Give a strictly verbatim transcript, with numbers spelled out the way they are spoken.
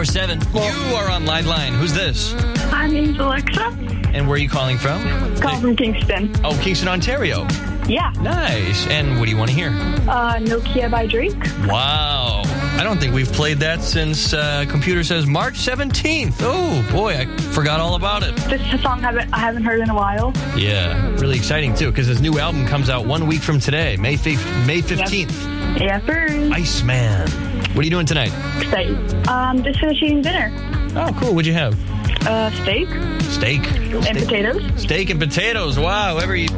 four seven. You are on Liveline. Who's this? My name's Alexa. And where are you calling from? Call from Kingston. Oh, Kingston, Ontario. Yeah. Nice. And what do you want to hear? Uh, Nokia by Drake. Wow. I don't think we've played that since uh, computer says March seventeenth. Oh, boy, I forgot all about it. This is a song I haven't, I haven't heard in a while. Yeah, really exciting, too, because his new album comes out one week from today, May fifteenth. Yeah, first. Iceman. What are you doing tonight? Excited. Um, just finishing dinner. Oh, cool. What'd you have? Uh, steak. Steak. And Steak. potatoes. Steak and potatoes. Wow. Whoever you